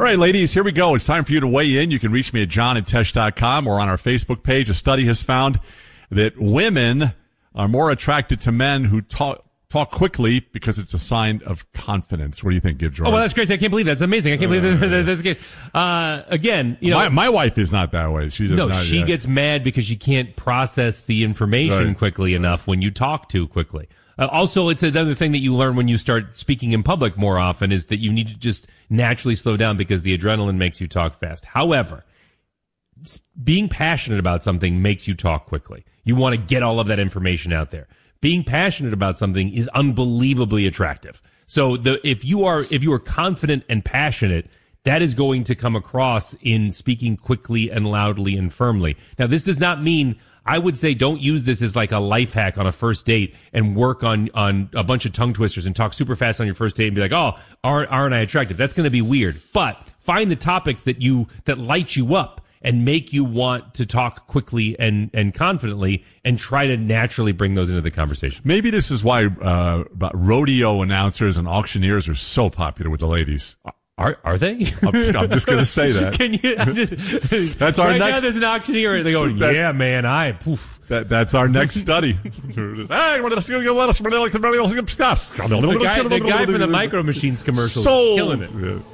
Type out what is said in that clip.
right, ladies, here we go. It's time for you to weigh in. You can reach me at johnandtesh.com or on our Facebook page. A study has found that women are more attracted to men who talk quickly because it's a sign of confidence. What do you think, Give Jordan? Oh, well, that's crazy. I can't believe that's amazing. I can't believe that's the case. Again, my wife is not that way. She gets mad because she can't process the information quickly enough when you talk too quickly. Also, it's another thing that you learn when you start speaking in public more often is that you need to just naturally slow down because the adrenaline makes you talk fast. However, being passionate about something makes you talk quickly. You want to get all of that information out there. Being passionate about something is unbelievably attractive. So if you are confident and passionate, that is going to come across in speaking quickly and loudly and firmly. Now, this does not mean, I would say don't use this as like a life hack on a first date and work on a bunch of tongue twisters and talk super fast on your first date and be like, oh, aren't I attractive? That's going to be weird. But find the topics that light you up and make you want to talk quickly and confidently and try to naturally bring those into the conversation. Maybe this is why rodeo announcers and auctioneers are so popular with the ladies. Are they? I'm just going to say that. Can you? That's our right next. Now there's an auctioneer. They go, yeah, man. That's our next study. The guy from the Micro Machines commercials is killing it.